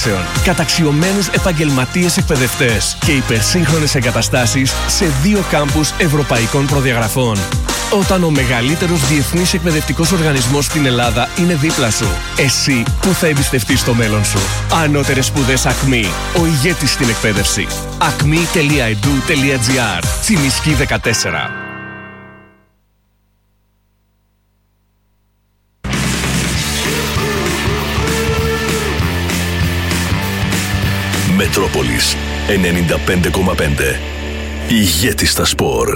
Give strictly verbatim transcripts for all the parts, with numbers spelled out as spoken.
καταξιωμένους επαγγελματίες εκπαιδευτές και υπερσύγχρονες εγκαταστάσεις σε δύο κάμπους ευρωπαϊκών προδιαγραφών. Όταν ο μεγαλύτερος διεθνής εκπαιδευτικός οργανισμός στην Ελλάδα είναι δίπλα σου, εσύ που θα εμπιστευτείς το μέλλον σου. Ανώτερες σπουδές Ακμή, ο ηγέτης στην εκπαίδευση. ακμή τελεία ι ντι ου τελεία τζι άρ, Τσιμισκή δεκατέσσερα. Μετρόπολης ενενήντα πέντε κόμμα πέντε. Ηγέτη στα σπορ.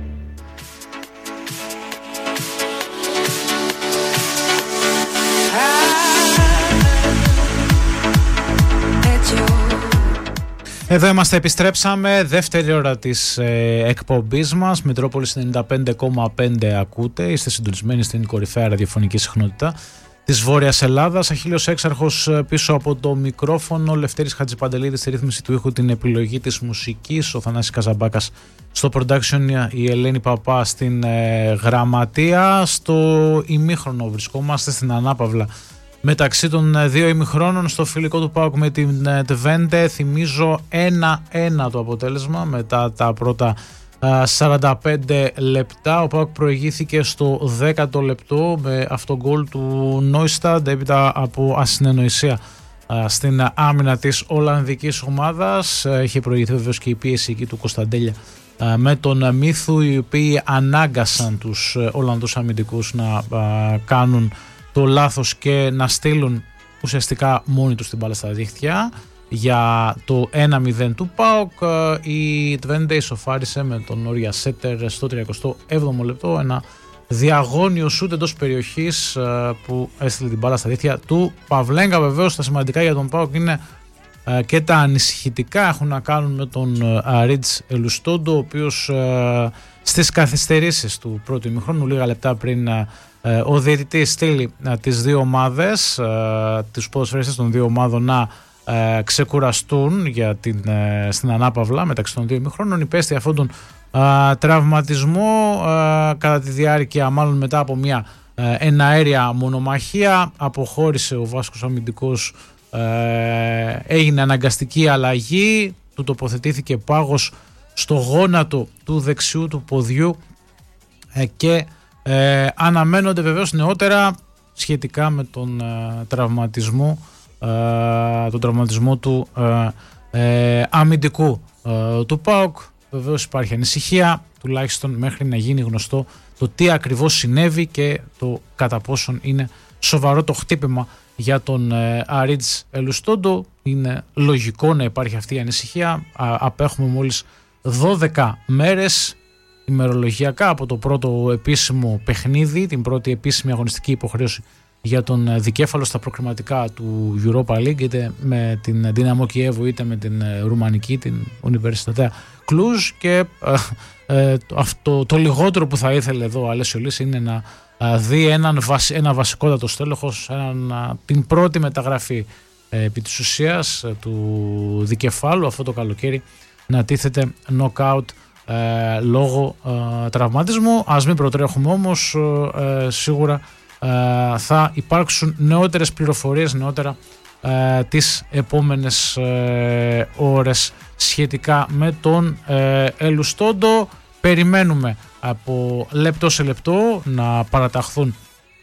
Εδώ είμαστε, επιστρέψαμε, δεύτερη ώρα της ε, εκπομπής μας. Μετρόπολης ενενήντα πέντε κόμμα πέντε ακούτε, είστε συντονισμένοι στην κορυφαία ραδιοφωνική συχνότητα της Βόρειας Ελλάδας. Αχίλλειος Έξαρχος πίσω από το μικρόφωνο, Λευτέρης Χατζηπαντελίδης στη ρύθμιση του ήχου, την επιλογή της μουσικής, ο Θανάσης Καζαμπάκας στο production, η Ελένη Παπά στην ε, γραμματεία. Στο ημίχρονο βρισκόμαστε, στην ανάπαυλα μεταξύ των δύο ημιχρόνων, στο φιλικό του ΠΑΟΚ με την Τβέντε. Θυμίζω ένα ένα το αποτέλεσμα μετά τα πρώτα σαράντα πέντε λεπτά. Ο ΠΑΟΚ προηγήθηκε στο δέκατο λεπτό με αυτό γκολ του Νόισταντ έπειτα από ασυνεννοησία στην άμυνα της Ολλανδικής ομάδας. Είχε προηγηθεί βεβαίως και η πίεση εκεί του Κωνσταντέλια με τον Μίθου, οι οποίοι ανάγκασαν τους Ολλανδούς αμυντικούς να κάνουν το λάθος και να στείλουν ουσιαστικά μόνοι τους την μπάλα στα δίχτυα. Για το ένα μηδέν του ΠΑΟΚ η Τβέντε ισοφάρισε με τον Όρια Σέτερ στο τριακοστό έβδομο λεπτό, ένα διαγώνιο σούτ εντός περιοχής που έστειλε την μπάλα στα δίχτυα του Παυλέγκα. Βεβαίως τα σημαντικά για τον ΠΑΟΚ είναι και τα ανησυχητικά, έχουν να κάνουν με τον Αρίτς Ελουστόντο, ο οποίος στις καθυστερήσεις του πρώτου ημιχρόνου, λίγα λεπτά πριν ο διαιτητής στείλει τις δύο ομάδες, τους ποδοσφαιριστές των δύο ομάδων να ξεκουραστούν για την, στην ανάπαυλα μεταξύ των δύο ημιχρόνων, υπέστη αυτόν τον α, τραυματισμό α, κατά τη διάρκεια, μάλλον μετά από μια α, εναέρια μονομαχία. Αποχώρησε ο Βάσκος αμυντικός, α, έγινε αναγκαστική αλλαγή, του τοποθετήθηκε πάγος στο γόνατο του δεξιού του ποδιού α, και Ε, αναμένονται βεβαίως νεότερα σχετικά με τον ε, τραυματισμό ε, τον τραυματισμό του ε, ε, αμυντικού ε, του ΠΑΟΚ. Βεβαίως υπάρχει ανησυχία, τουλάχιστον μέχρι να γίνει γνωστό το τι ακριβώς συνέβη και το κατά πόσον είναι σοβαρό το χτύπημα για τον ε, Αρίτς Ελουστόντο. Είναι λογικό να υπάρχει αυτή η ανησυχία. Α, απέχουμε μόλις δώδεκα μέρες ημερολογιακά από το πρώτο επίσημο παιχνίδι, την πρώτη επίσημη αγωνιστική υποχρέωση για τον δικέφαλο στα προκριματικά του Europa League, είτε με την Δυναμό Κιέβου είτε με την ρουμανική, την Universitatea Cluj. Και ε, ε, αυτό, το λιγότερο που θα ήθελε εδώ ο Αλέσιο Λύση είναι να ε, δει έναν, ένα βασικότατο στέλεχος, έναν, την πρώτη μεταγραφή ε, επί της ουσίας ε, του δικεφάλου αυτό το καλοκαίρι να τίθεται knockout Ε, λόγω ε, τραυματισμού. Ας μην προτρέχουμε όμως, ε, σίγουρα ε, θα υπάρξουν νεότερες πληροφορίες νεότερα ε, τις επόμενες ε, ώρες σχετικά με τον ε, Ελουστόντο. Περιμένουμε από λεπτό σε λεπτό να παραταχθούν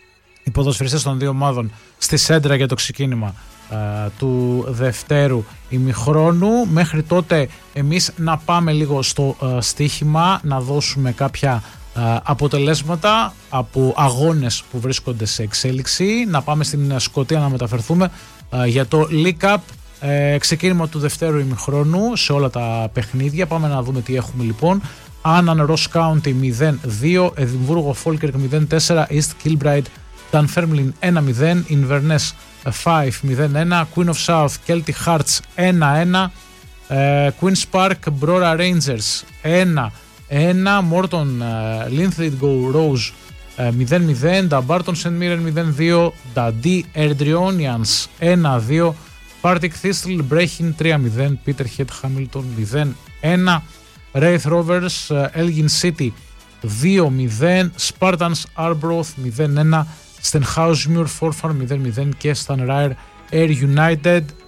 οι ποδοσφαιριστές των δύο ομάδων στη σέντρα για το ξεκίνημα Uh, του δευτέρου ημιχρόνου. Μέχρι τότε εμείς να πάμε λίγο στο uh, στοίχημα, να δώσουμε κάποια uh, αποτελέσματα από αγώνες που βρίσκονται σε εξέλιξη. Να πάμε στην Σκωτία να μεταφερθούμε uh, για το League Cup, uh, ξεκίνημα του δευτέρου ημιχρόνου σε όλα τα παιχνίδια. Πάμε να δούμε τι έχουμε λοιπόν. Άναν Ross County μηδέν δύο, Εδιμβούργο Falkirk μηδέν τέσσερα, East Kilbride Dunfermline ένα μηδέν, Inverness πέντε μηδέν ένα, Queen of South Celtic Hearts ένα ένα, uh, Queen's Park Brora Rangers ένα ένα, Morton uh, Linlithgow Rose uh, μηδέν μηδέν, Dumbarton St Mirren μηδέν δύο, Dundee Airdrieonians ένα δύο, Partick Thistle Brechin τρία μηδέν, Peterhead Hamilton μηδέν ένα, Wraith Rovers uh, Elgin City δύο μηδέν, Spartans Arbroath μηδέν ένα, Stenhousemuir Forfar μηδέν μηδέν και Stranraer Air United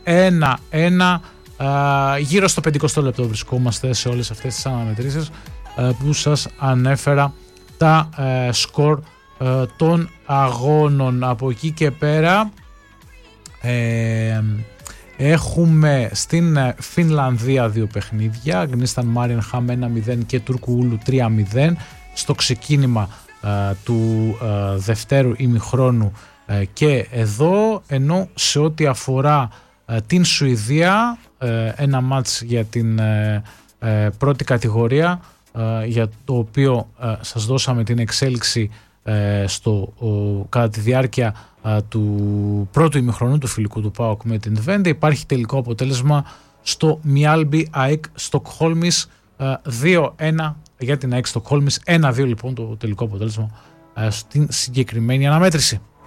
ένα ένα. Γύρω στο πενηκοστό λεπτό βρισκόμαστε σε όλες αυτές τις αναμετρήσεις που σας ανέφερα τα σκορ των αγώνων. Από εκεί και πέρα ε, έχουμε στην Φινλανδία δύο παιχνίδια, Γνίσταν Μάριενχαμ ένα μηδέν και Τουρκου Ούλου τρία μηδέν στο ξεκίνημα ε, του ε, δευτέρου ημιχρόνου ε, και εδώ, ενώ σε ό,τι αφορά ε, την Σουηδία, ε, ένα μάτς για την ε, ε, πρώτη κατηγορία ε, για το οποίο ε, σας δώσαμε την εξέλιξη στο, ο, κατά τη διάρκεια α, του πρώτου ημιχρονού του φιλικού του ΠΑΟΚ με την Βέντε. Υπάρχει τελικό αποτέλεσμα στο Μιάλμπι ΑΕΚ Στοκχόλμης δύο ένα για την ΑΕΚ Στοκχόλμης, ένα δύο λοιπόν το τελικό αποτέλεσμα α, στην συγκεκριμένη αναμέτρηση.